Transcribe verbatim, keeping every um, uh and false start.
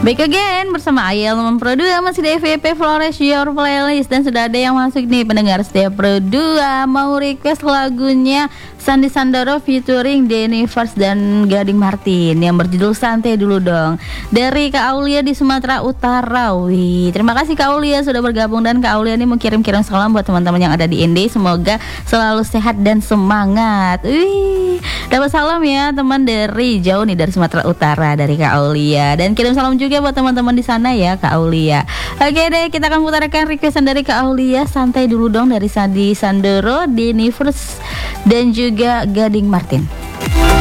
Back again bersama Ayel teman Pro dua masih di F Y P Flores Your Playlist. Dan sudah ada yang masuk nih pendengar setia Pro dua mau request lagunya Sandy Sandoro featuring Denny First dan Gading Martin yang berjudul Santai Dulu Dong dari Kak Aulia di Sumatera Utara. Wih, terima kasih Kak Aulia sudah bergabung, dan Kak Aulia ini mau kirim-kirim salam buat teman-teman yang ada di N D. Semoga selalu sehat dan semangat. Wih, dapat salam ya teman dari jauh nih dari Sumatera Utara dari Kak Aulia, dan kirim salam juga buat teman-teman di sana ya Kak Aulia. Oke deh, kita akan putarkan requestan dari Kak Aulia Santai Dulu Dong dari Sandy Sandoro, Denny First dan juga Gading Martin.